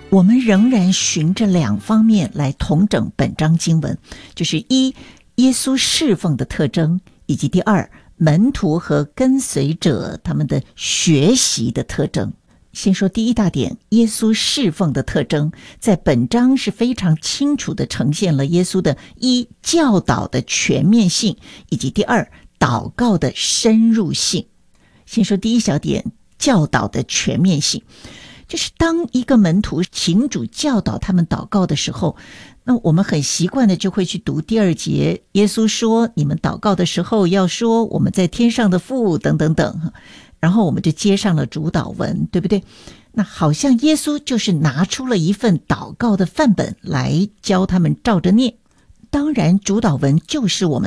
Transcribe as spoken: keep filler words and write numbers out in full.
我们仍然循着两方面来统整本章经文，就是一，耶稣侍奉的特征，以及第二，门徒和跟随者他们的学习的特征。先说第一大点，耶稣侍奉的特征，在本章是非常清楚地呈现了耶稣的一，教导的全面性，以及第二，祷告的深入性。先说第一小点，教导的全面性，就是当一个门徒请主教导他们祷告的时候，那我们很习惯的就会去读第二节，耶稣说你们祷告的时候要说我们在天上的父等等等，然后我们就接上了主祷文，对不对？那好像耶稣就是拿出了一份祷告的范本来教他们照着念。当然主祷文就是我们